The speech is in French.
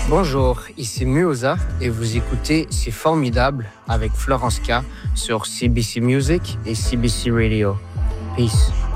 Bonjour, ici Muoza et vous écoutez C'est formidable avec Florence K sur CBC Music et CBC Radio. Peace.